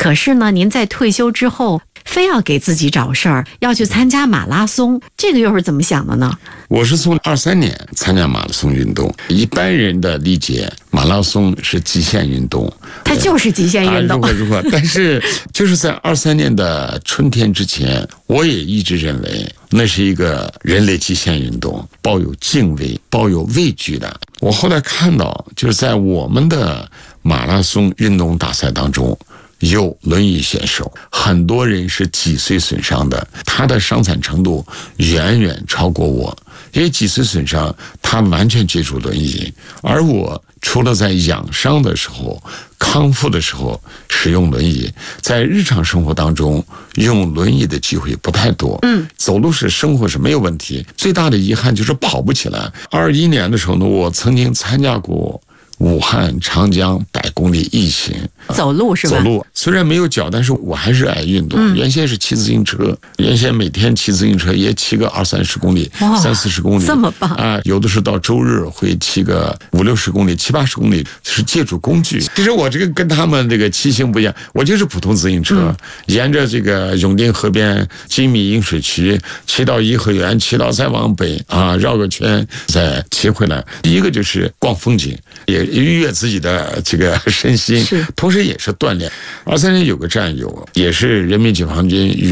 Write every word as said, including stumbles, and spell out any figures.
可是呢，您在退休之后非要给自己找事儿，要去参加马拉松，这个又是怎么想的呢？ 我是从二三年参加马拉松运动，一般人的理解，马拉松是极限运动， 它就是极限运动。 啊、如果如果，但是就是在二三年的春天之前，我也一直认为那是一个人类极限运动，抱有敬畏、抱有畏惧的。我后来看到，就是在我们的马拉松运动大赛当中，有轮椅选手，很多人是脊髓损伤的，他的伤残程度远远超过我，因为脊髓损伤他完全借助轮椅，而我除了在养伤的时候、康复的时候使用轮椅，在日常生活当中用轮椅的机会不太多。嗯，走路是生活是没有问题，最大的遗憾就是跑不起来。二一年的时候呢，我曾经参加过武汉长江百公里疫行， 走路是吧？ 走路虽然没有脚，但是我还是爱运动。嗯、原先是骑自行车，原先每天骑自行车也骑个二三十公里、三四十公里， 这么棒啊！有的是到周日会骑个五六十公里、七八十公里，是借助工具。其实我这个跟他们这个骑行不一样，我就是普通自行车，嗯、沿着这个永定河边金米饮水渠骑到颐和园，骑到再往北啊，绕个圈再骑回来。第一个就是逛风景，也愉悦自己的这个身心，同时也是锻炼。二三年有个战友，也是人民解放军